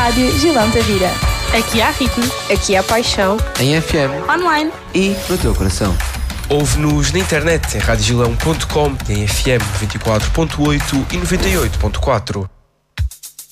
Rádio Gilão Tavira. Aqui há ritmo. Aqui há paixão. Em FM. Online. E no teu coração. Ouve-nos na internet em radiogilão.com e em FM 94.8 e 98.4.